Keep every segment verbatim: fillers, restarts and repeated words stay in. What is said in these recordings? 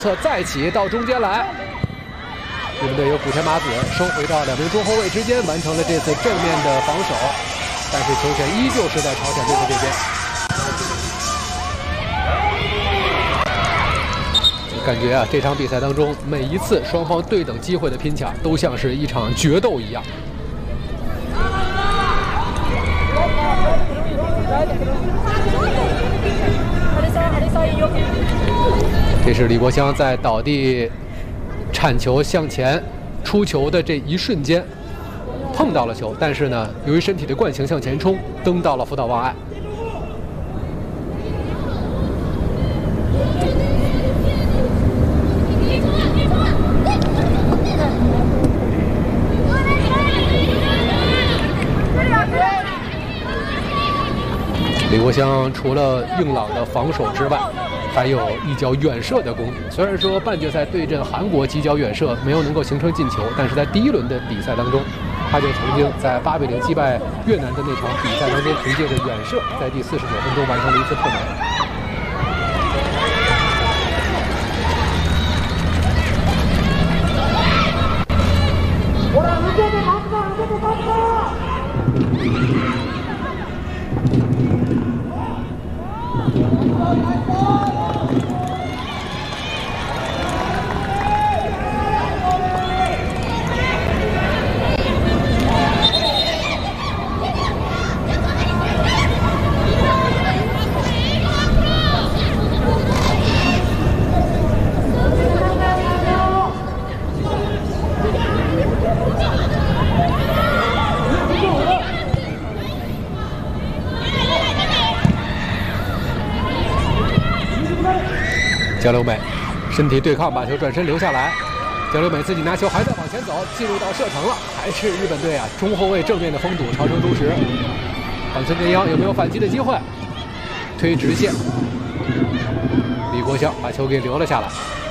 侧再起到中间来，日本队由古田麻子收回到两名中后卫之间，完成了这次正面的防守，但是球权依旧是在朝鲜队的这边。感觉啊，这场比赛当中每一次双方对等机会的拼抢，都像是一场决斗一样。 这是李国香在倒地铲球向前出球的这一瞬间碰到了球，但是呢，由于身体的惯性向前冲，蹬到了福岛望爱。李国香除了硬朗的防守之外， 还有一脚远射的功力。虽然说半决赛对阵韩国几脚远射没有能够形成进球，但是在第一轮的比赛当中，他就曾经在八比零击败越南的那场比赛当中，凭借着远射，在第四十九分钟完成了一次破门。江流美身体对抗，把球转身留下来。江流美自己拿球还在往前走，进入到射程了，还是日本队啊中后卫正面的封堵，朝成中实。板村真央有没有反击的机会？推直线，李国香把球给留了下来。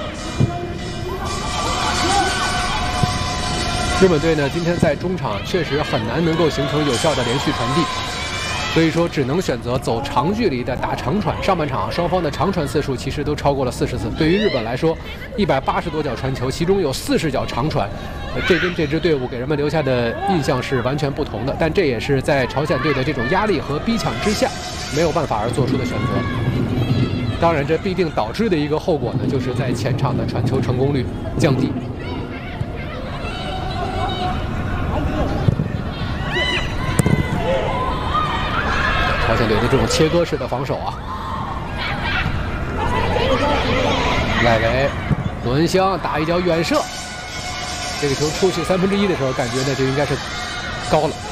日本队呢，今天在中场确实很难能够形成有效的连续传递。 所以说，只能选择走长距离的打长传。上半场双方的长传次数其实都超过了四十次。对于日本来说，一百八十多脚传球，其中有四十脚长传，呃，这跟这支队伍给人们留下的印象是完全不同的。但这也是在朝鲜队的这种压力和逼抢之下，没有办法而做出的选择。当然，这必定导致的一个后果呢，就是在前场的传球成功率降低。 朝鲜队的这种切割式的防守啊，外围罗恩湘打一脚远射，这个球出去三分之一的时候，感觉呢就应该是高了。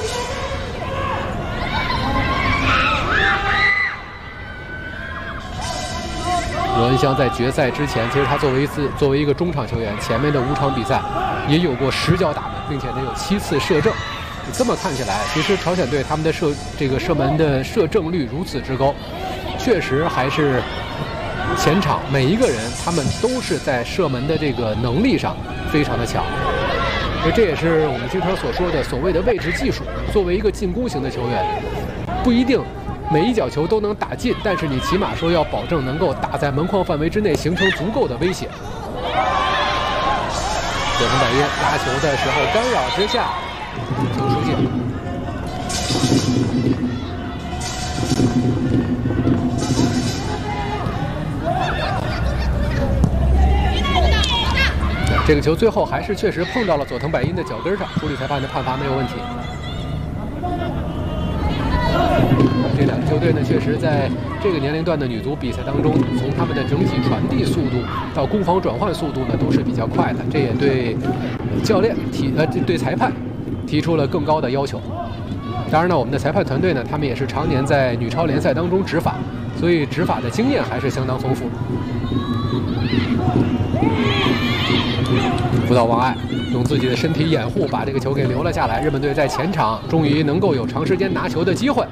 罗恩湘在决赛之前，其实他作为一次作为一个中场球员，前面的五场比赛也有过十脚打门，并且呢有七次射正。 这么看起来，其实朝鲜队他们的射这个射门的射正率如此之高，确实还是前场每一个人他们都是在射门的这个能力上非常的强。所以这也是我们经常所说的所谓的位置技术。作为一个进攻型的球员，不一定每一脚球都能打进，但是你起码说要保证能够打在门框范围之内，形成足够的威胁。佐藤百音拉球的时候干扰之下。 球出界，这个球最后还是确实碰到了佐藤百音的脚跟上，主理裁判的判罚没有问题。这两个球队呢，确实在这个年龄段的女足比赛当中，从他们的整体传递速度到攻防转换速度呢，都是比较快的。这也对教练提呃对裁判。 提出了更高的要求。当然呢，我们的裁判团队呢，他们也是常年在女超联赛当中执法，所以执法的经验还是相当丰富。福岛望爱用自己的身体掩护，把这个球给留了下来。日本队在前场终于能够有长时间拿球的机会，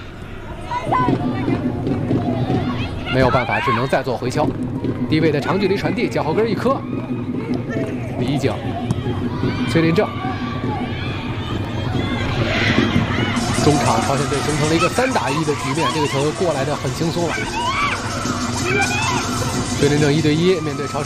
没有办法，只能再做回敲。低位的长距离传递，脚后跟一磕，李一景、崔林正。 中场朝鲜队形成了一个三打一的局面，这个球过来的很轻松了。崔林正一对一面对朝鲜。